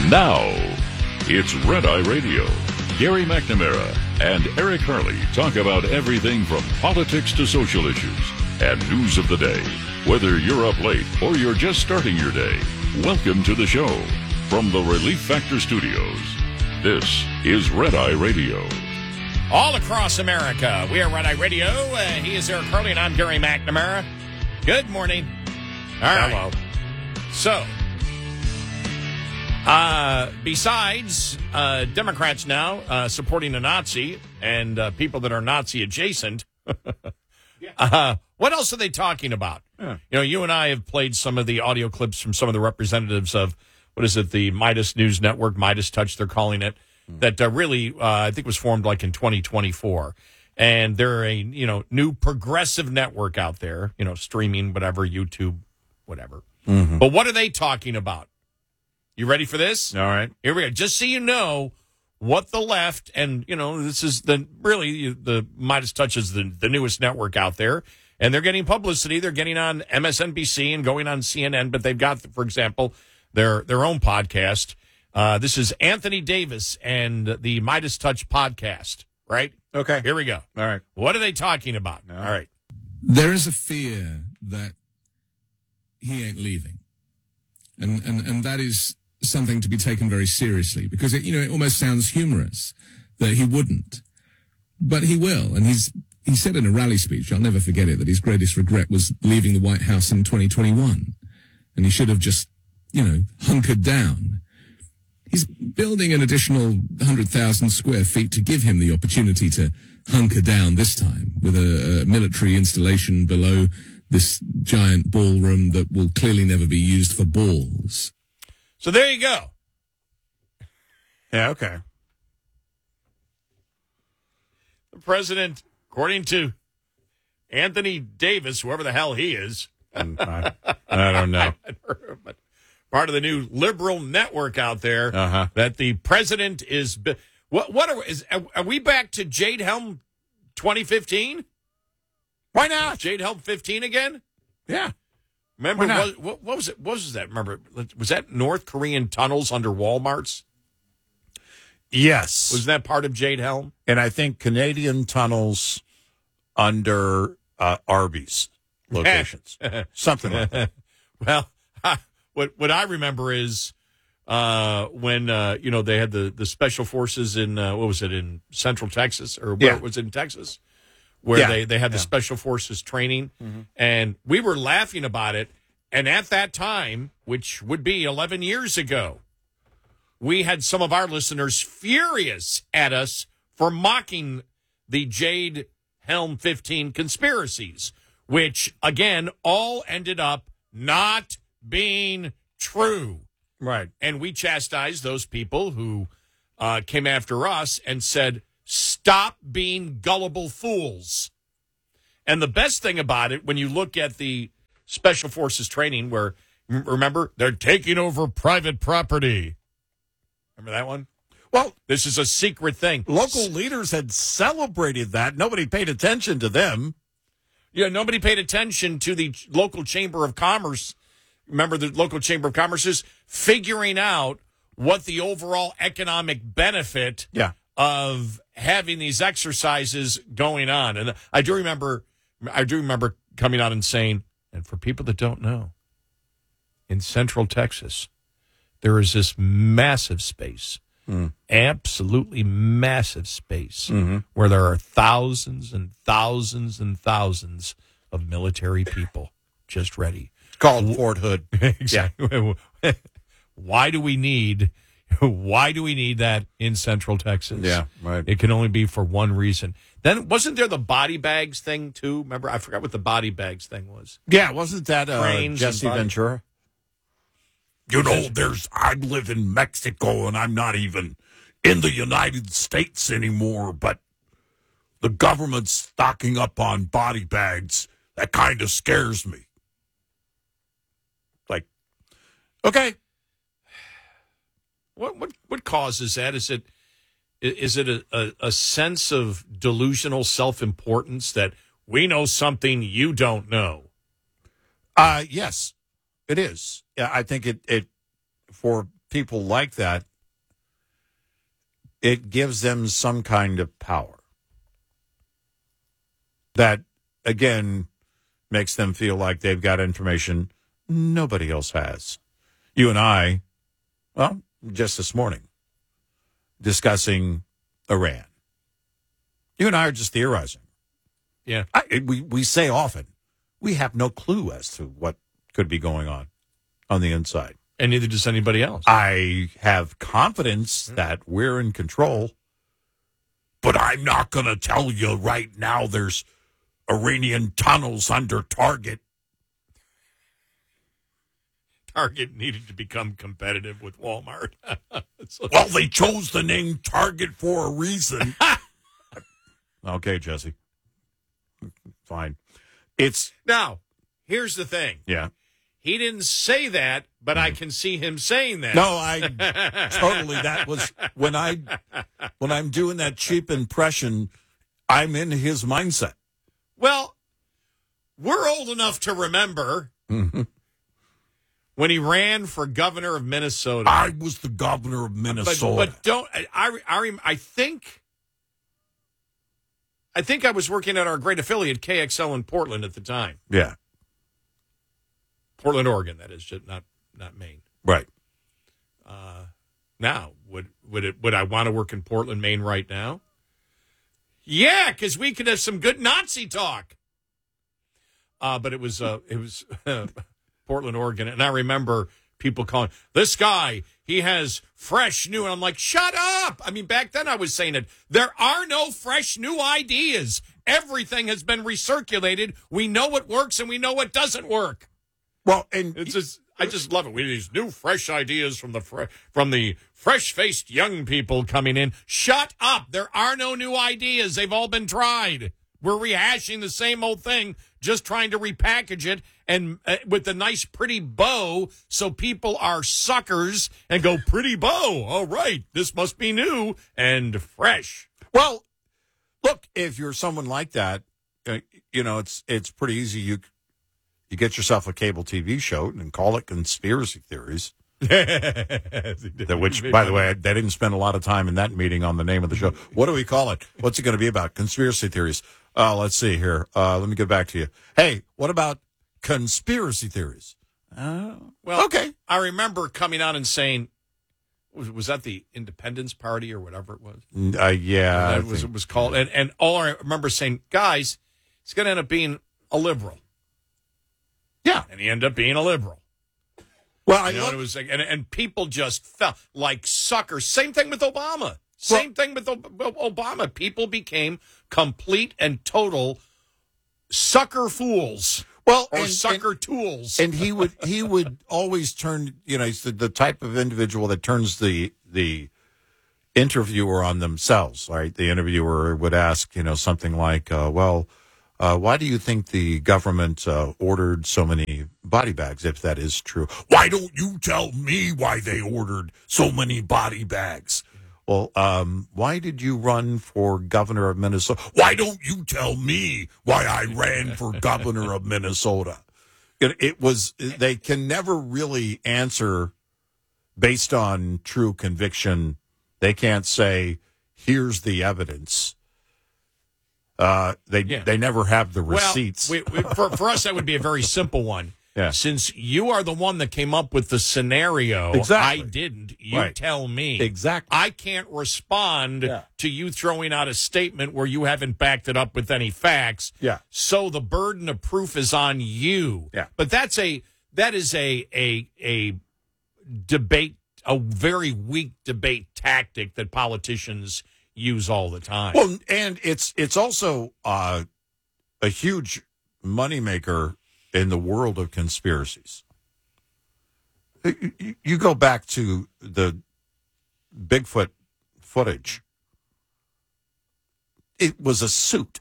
Now, it's Red Eye Radio. Gary McNamara and Eric Harley talk about everything from politics to social issues and news of the day. Whether you're up late or you're just starting your day, welcome to the show. From the Relief Factor Studios, this is Red Eye Radio. All across America, we are Red Eye Radio. He is Eric Harley, and I'm Gary McNamara. Good morning. All right. Hello. So, besides Democrats now supporting a Nazi and people that are Nazi adjacent, what else are they talking about? Yeah. You know, you and I have played some of the audio clips from some of the representatives of, what is it, the Midas News Network, Midas Touch, they're calling it, that really, I think was formed like in 2024. And they're a, new progressive network out there, streaming, whatever, YouTube, whatever. Mm-hmm. But what are they talking about? You ready for this? All right. Here we go. Just so you know what the left, and, this is the Midas Touch is the newest network out there. And they're getting publicity. They're getting on MSNBC and going on CNN. But they've got, for example, their own podcast. This is Anthony Davis and the Midas Touch podcast, right? Okay. Here we go. All right. What are they talking about? No. All right. There is a fear that he ain't leaving. And that is something to be taken very seriously because it almost sounds humorous that he wouldn't, but he will. And he said in a rally speech, I'll never forget it, that his greatest regret was leaving the White House in 2021. And he should have just, hunkered down. He's building an additional 100,000 square feet to give him the opportunity to hunker down this time with a military installation below this giant ballroom that will clearly never be used for balls. So there you go. Yeah, okay. The president, according to Anthony Davis, whoever the hell he is. I don't know. But part of the new liberal network out there, that the president is. Are we back to Jade Helm 2015? Why not? Jade Helm 15 again? Yeah. Remember, what was it? What was that? Remember, was that North Korean tunnels under Walmarts? Yes. Was that part of Jade Helm? And I think Canadian tunnels under Arby's locations. Something like that. Well, what I remember is when they had the special forces in what was it, in Central Texas, or where was it, in Texas, where they had the special forces training, and we were laughing about it. And at that time, which would be 11 years ago, we had some of our listeners furious at us for mocking the Jade Helm 15 conspiracies, which, again, all ended up not being true. Right. And we chastised those people who came after us and said, stop being gullible fools. And the best thing about it, when you look at the Special Forces training, where, remember, they're taking over private property. Remember that one? Well, this is a secret thing. Local leaders had celebrated that. Nobody paid attention to them. Yeah, nobody paid attention to the local Chamber of Commerce. Remember, the local Chamber of Commerce is figuring out what the overall economic benefit of having these exercises going on. And I do remember coming out and saying, and for people that don't know, in Central Texas, there is this massive space, absolutely massive space, where there are thousands and thousands and thousands of military people just ready. Called Fort Hood. Exactly. Yeah. Why do we need that in Central Texas? Yeah, right. It can only be for one reason. Then wasn't there the body bags thing too? Remember, I forgot what the body bags thing was. Yeah, wasn't that Jesse Ventura? I live in Mexico and I'm not even in the United States anymore, but the government's stocking up on body bags. That kind of scares me. Okay. What causes that? Is it a sense of delusional self-importance that we know something you don't know? Yes, it is. Yeah, I think it for people like that, it gives them some kind of power that, again, makes them feel like they've got information nobody else has. You and I, well, just this morning, discussing Iran. You and I are just theorizing. Yeah. We say often, we have no clue as to what could be going on the inside. And neither does anybody else. I have confidence that we're in control, But I'm not going to tell you right now there's Iranian tunnels under Target. Target needed to become competitive with Walmart. Well, they chose the name Target for a reason. Okay, Jesse. Fine. Now, here's the thing. Yeah. He didn't say that, but I can see him saying that. No, totally. That was when I'm doing that cheap impression, I'm in his mindset. Well, we're old enough to remember when he ran for governor of Minnesota. I was the governor of Minnesota. But don't I think I was working at our great affiliate KXL in Portland at the time. Yeah. Portland, Oregon, that is, just not Maine. Right. Now, would I want to work in Portland, Maine right now? Yeah, because we could have some good Nazi talk. But it was Portland, Oregon, and I remember people calling this guy. He has fresh new, and I'm like, shut up. I mean, back then I was saying it. There are no fresh new ideas. Everything has been recirculated. We know what works and we know what doesn't work. Well, and it's just, I just love it. We have these new, fresh ideas from the fresh-faced young people coming in. Shut up! There are no new ideas. They've all been tried. We're rehashing the same old thing, just trying to repackage it and with a nice, pretty bow, so people are suckers and go, "Pretty bow. All right, this must be new and fresh." Well, look, if you're someone like that, it's pretty easy. You get yourself a cable TV show and call it Conspiracy Theories. Which, by the way, they didn't spend a lot of time in that meeting on the name of the show. What do we call it? What's it going to be about? Conspiracy Theories. Let's see here. Let me get back to you. Hey, what about Conspiracy Theories? Well, okay. I remember coming out and saying, was that the Independence Party or whatever it was? Yeah. It was called. And all I remember saying, guys, it's going to end up being a liberal. Yeah. And he ended up being a liberal. Well, it was like, and people just felt like suckers. Same thing with Obama. Same thing with Obama. People became complete and total sucker fools. Well, or sucker tools. And he would always turn, he's the type of individual that turns the interviewer on themselves, right? The interviewer would ask, something like, why do you think the government ordered so many body bags, if that is true? Why don't you tell me why they ordered so many body bags? Well, why did you run for governor of Minnesota? Why don't you tell me why I ran for governor of Minnesota? They can never really answer based on true conviction. They can't say, here's the evidence. They never have the receipts. Well, for us, that would be a very simple one. Yeah. Since you are the one that came up with the scenario, exactly. I didn't. You tell me. Exactly. I can't respond to you throwing out a statement where you haven't backed it up with any facts. Yeah. So the burden of proof is on you. Yeah. But that is a debate, a very weak debate tactic that politicians use all the time. Well, and it's also a huge moneymaker in the world of conspiracies. You go back to the Bigfoot footage. It was a suit.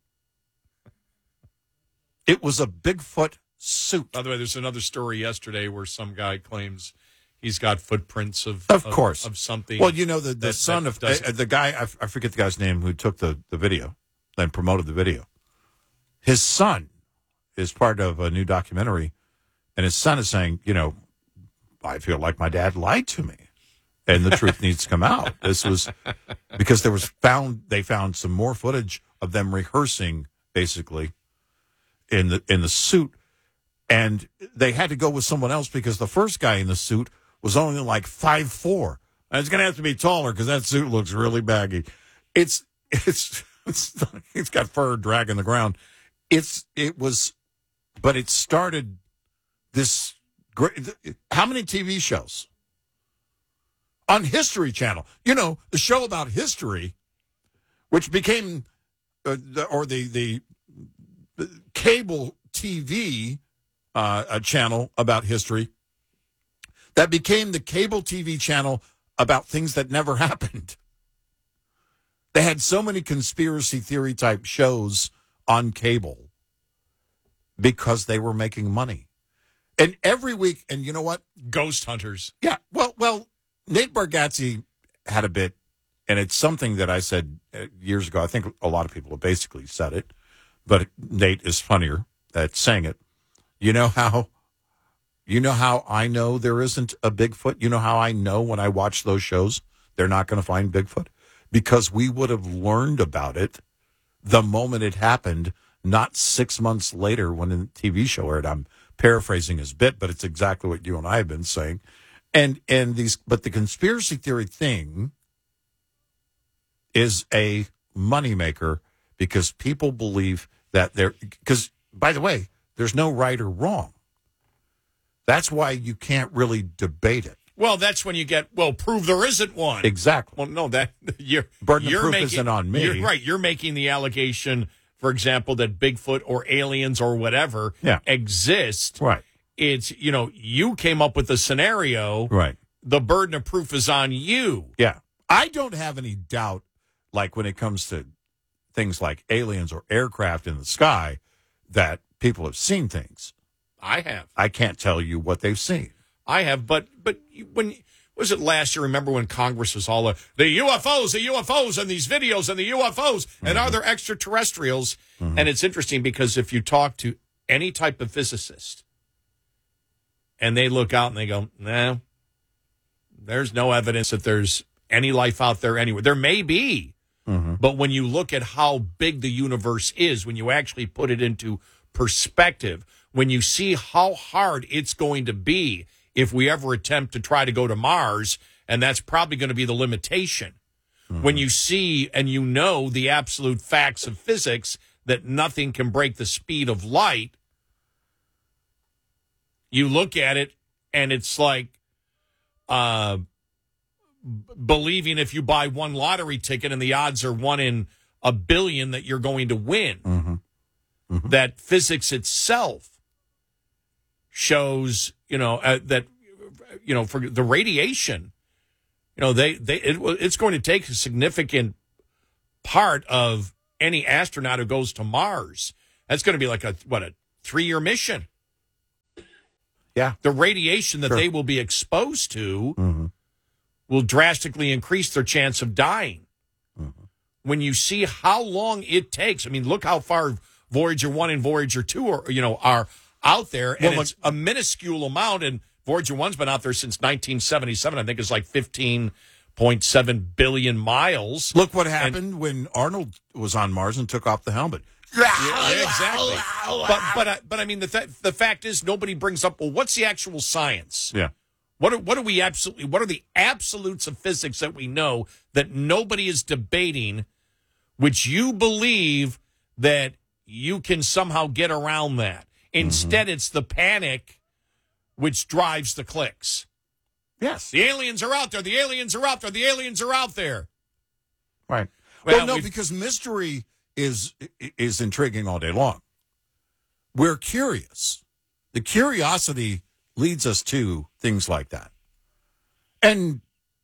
It was a Bigfoot suit. By the way, there's another story yesterday where some guy claims he's got footprints of something. Well, the son of the guy, I forget the guy's name, who took the video and promoted the video. His son is part of a new documentary, and his son is saying, I feel like my dad lied to me, and the truth needs to come out. This was because they found some more footage of them rehearsing, basically, in the suit, and they had to go with someone else because the first guy in the suit was only like 5'4". And it's going to have to be taller because that suit looks really baggy. It's got fur dragging the ground. But it started this great. How many TV shows on History Channel? You know, the show about history, which became the cable TV channel about history, that became the cable TV channel about things that never happened. They had so many conspiracy theory type shows on cable because they were making money. And every week, and you know what? Ghost hunters. Yeah. Well, Nate Bargatze had a bit, and it's something that I said years ago. I think a lot of people have basically said it, but Nate is funnier at saying it. You know how I know there isn't a Bigfoot? You know how I know when I watch those shows they're not going to find Bigfoot? Because we would have learned about it the moment it happened, not 6 months later when the TV show aired. I'm paraphrasing his bit, but it's exactly what you and I have been saying. But the conspiracy theory thing is a moneymaker because people believe that because, by the way, there's no right or wrong. That's why you can't really debate it. Well, that's when you get, prove there isn't one. Exactly. Well, no, burden of proof isn't on me. You're right. You're making the allegation, for example, that Bigfoot or aliens or whatever exist. Right. It's, you came up with the scenario. Right. The burden of proof is on you. Yeah. I don't have any doubt, like when it comes to things like aliens or aircraft in the sky, that people have seen things. I have. I can't tell you what they've seen. I have, but when was it last year? Remember when Congress was all the UFOs, and these videos and the UFOs, and are there extraterrestrials? Mm-hmm. And it's interesting because if you talk to any type of physicist, and they look out and they go, "No, there's no evidence that there's any life out there anywhere. There may be, but when you look at how big the universe is, when you actually put it into perspective, when you see how hard it's going to be." If we ever attempt to try to go to Mars, and that's probably going to be the limitation. Mm-hmm. When you see and you know the absolute facts of physics that nothing can break the speed of light, you look at it and it's like believing if you buy one lottery ticket and the odds are 1 in a billion that you're going to win. Mm-hmm. Mm-hmm. That physics itself shows, that, for the radiation, it's going to take a significant part of any astronaut who goes to Mars. That's going to be like a 3-year mission. Yeah. The radiation that they will be exposed to will drastically increase their chance of dying. Mm-hmm. When you see how long it takes, I mean, look how far Voyager 1 and Voyager 2 are out there, and it's a minuscule amount, and Voyager 1's been out there since 1977. I think it's like 15.7 billion miles. Look what happened when Arnold was on Mars and took off the helmet. Yeah, exactly. But I mean, the fact is, nobody brings up, well, what's the actual science? Yeah. What are the absolutes of physics that we know that nobody is debating, which you believe that you can somehow get around that? Instead, it's the panic which drives the clicks. Yes. The aliens are out there. The aliens are out there. The aliens are out there. Right. Well, no, because mystery is intriguing all day long. We're curious. The curiosity leads us to things like that. And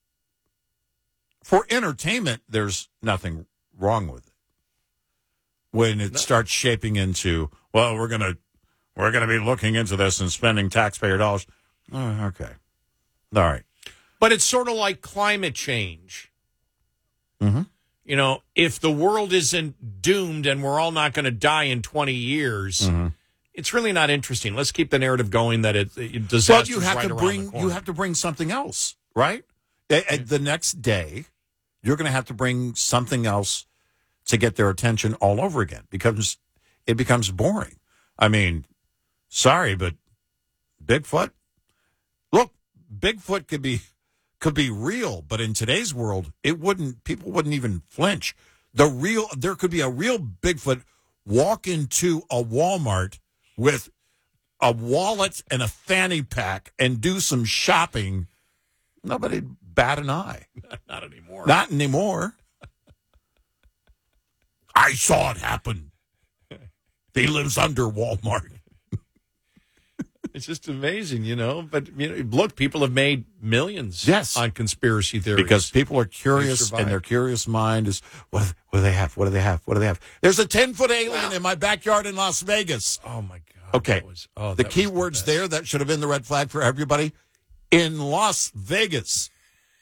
for entertainment, there's nothing wrong with it. When it starts shaping into, well, we're going to be looking into this and spending taxpayer dollars. Oh, okay. All right. But it's sort of like climate change. Mm-hmm. If the world isn't doomed and we're all not going to die in 20 years, it's really not interesting. Let's keep the narrative going that disaster's you have right to around bring the corner. you have to bring something else, right? The next day, you're going to have to bring something else to get their attention all over again because it becomes boring. I mean, sorry, but Bigfoot. Look, Bigfoot could be real, but in today's world, people wouldn't even flinch. There could be a real Bigfoot walk into a Walmart with a wallet and a fanny pack and do some shopping. Nobody'd bat an eye. Not anymore. Not anymore. I saw it happen. He lives under Walmart. It's just amazing, But look, people have made millions on conspiracy theories. Because people are curious, and their curious mind is, what do they have? What do they have? What do they have? There's a 10-foot alien in my backyard in Las Vegas. Oh, my God. Okay. The key words there, that should have been the red flag for everybody. In Las Vegas.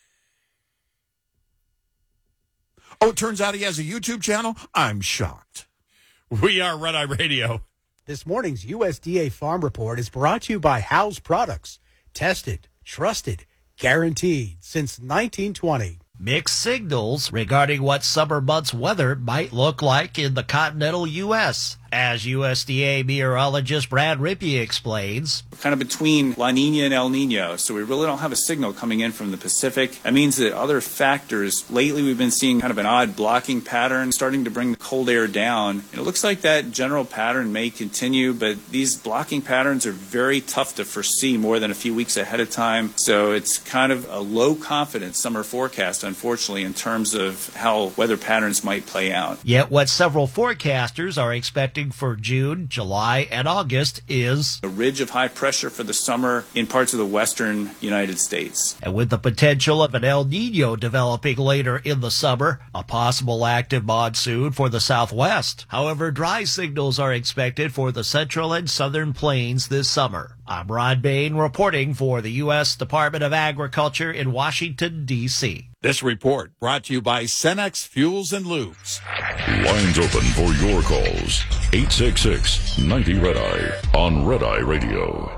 Oh, it turns out he has a YouTube channel? I'm shocked. We are Red Eye Radio. This morning's USDA Farm Report is brought to you by House Products. Tested, trusted, guaranteed since 1920. Mixed signals regarding what summer months' weather might look like in the continental U.S. As USDA meteorologist Brad Rippey explains, kind of between La Nina and El Nino, so we really don't have a signal coming in from the Pacific. That means that other factors, lately we've been seeing kind of an odd blocking pattern starting to bring the cold air down. And it looks like that general pattern may continue, but these blocking patterns are very tough to foresee more than a few weeks ahead of time. So it's kind of a low confidence summer forecast, unfortunately, in terms of how weather patterns might play out. Yet what several forecasters are expecting for June, July, and August is a ridge of high pressure for the summer in parts of the western United States. And with the potential of an El Nino developing later in the summer, a possible active monsoon for the southwest. However, dry signals are expected for the central and southern plains this summer. I'm Ron Bain reporting for the U.S. Department of Agriculture in Washington, D.C. This report brought to you by Cenex Fuels and Lubes. Lines open for your calls. 866-90-RED-EYE on Red Eye Radio.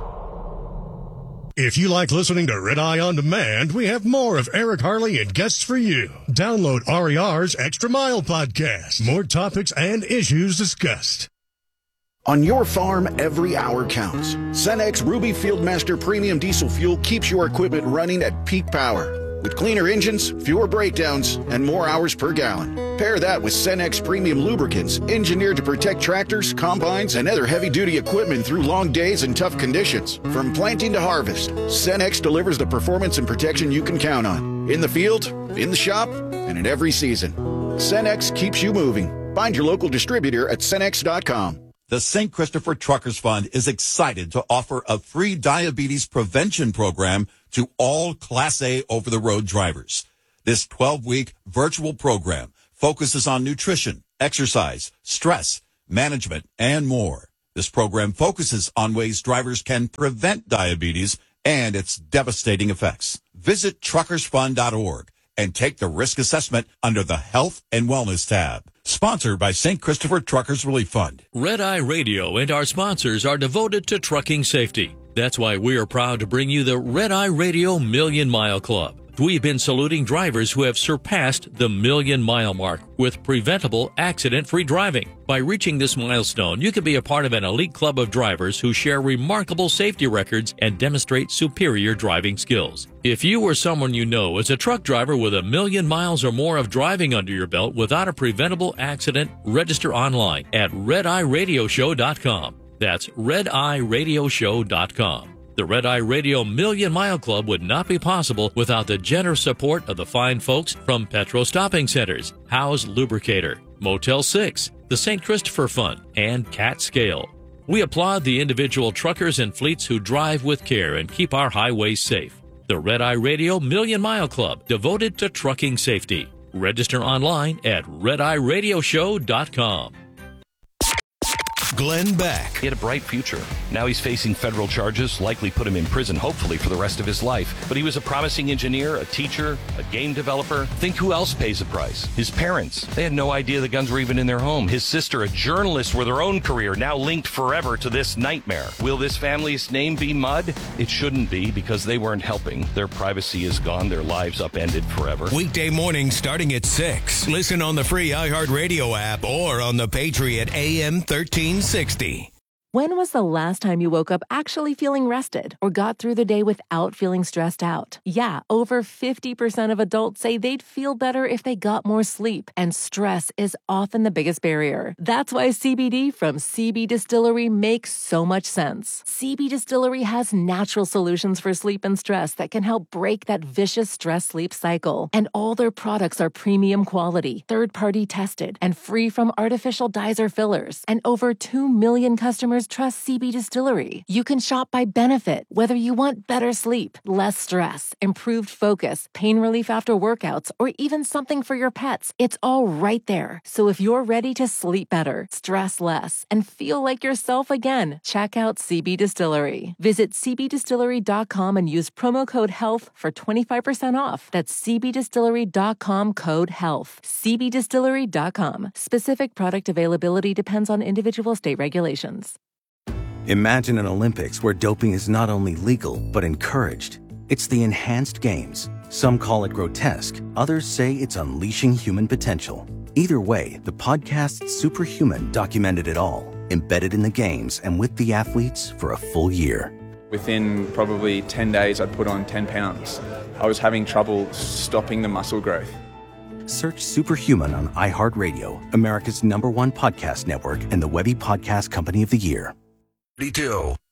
If you like listening to Red Eye On Demand, we have more of Eric Harley and guests for you. Download RER's Extra Mile podcast. More topics and issues discussed. On your farm, every hour counts. Cenex Ruby Fieldmaster Premium Diesel Fuel keeps your equipment running at peak power. With cleaner engines, fewer breakdowns, and more hours per gallon. Pair that with Cenex Premium Lubricants, engineered to protect tractors, combines, and other heavy-duty equipment through long days and tough conditions. From planting to harvest, Cenex delivers the performance and protection you can count on. In the field, in the shop, and in every season. Cenex keeps you moving. Find your local distributor at Cenex.com. The St. Christopher Truckers Fund is excited to offer a free diabetes prevention program to all Class A over-the-road drivers. This 12-week virtual program focuses on nutrition, exercise, stress, management, and more. This program focuses on ways drivers can prevent diabetes and its devastating effects. Visit truckersfund.org and take the risk assessment under the Health and Wellness tab. Sponsored by St. Christopher Truckers Relief Fund. Red Eye Radio and our sponsors are devoted to trucking safety. That's why we are proud to bring you the Red Eye Radio Million Mile Club. We've been saluting drivers who have surpassed the 1,000,000-mile mark with preventable, accident-free driving. By reaching this milestone, you can be a part of an elite club of drivers who share remarkable safety records and demonstrate superior driving skills. If you or someone you know is a truck driver with 1,000,000 miles or more of driving under your belt without a preventable accident, register online at RedEyeRadioshow.com. That's RedEyeRadioshow.com. The Red Eye Radio Million Mile Club would not be possible without the generous support of the fine folks from Petro Stopping Centers, Howe's Lubricator, Motel 6, the St. Christopher Fund, and Cat Scale. We applaud the individual truckers and fleets who drive with care and keep our highways safe. The Red Eye Radio Million Mile Club, devoted to trucking safety. Register online at RedEyeRadioshow.com. Glenn Beck. He had a bright future. Now he's facing federal charges, likely put him in prison, hopefully for the rest of his life. But he was a promising engineer, a teacher, a game developer. Think who else pays the price? His parents. They had no idea the guns were even in their home. His sister, a journalist with her own career, now linked forever to this nightmare. Will this family's name be mud? It shouldn't be, because they weren't helping. Their privacy is gone. Their lives upended forever. Weekday mornings starting at 6. Listen on the free iHeartRadio app or on the Patriot AM 1360. When was the last time you woke up actually feeling rested or got through the day without feeling stressed out? Yeah, over 50% of adults say they'd feel better if they got more sleep, and stress is often the biggest barrier. That's why CBD from CB Distillery makes so much sense. CB Distillery has natural solutions for sleep and stress that can help break that vicious stress-sleep cycle. And all their products are premium quality, third-party tested, and free from artificial dyes or fillers. And over 2 million customers trust CB Distillery. You can shop by benefit, whether you want better sleep, less stress, improved focus, pain relief after workouts, or even something for your pets. It's all right there. So if you're ready to sleep better, stress less, and feel like yourself again, check out CB Distillery. Visit cbdistillery.com and use promo code HEALTH for 25% off. That's cbdistillery.com, code HEALTH. cbdistillery.com. Specific product availability depends on individual state regulations. Imagine an Olympics where doping is not only legal, but encouraged. It's the enhanced games. Some call it grotesque. Others say it's unleashing human potential. Either way, the podcast Superhuman documented it all, embedded in the games and with the athletes for a full year. Within probably 10 days, I'd put on 10 pounds. I was having trouble stopping the muscle growth. Search Superhuman on iHeartRadio, America's #1 podcast network and the Webby Podcast Company of the Year. 32.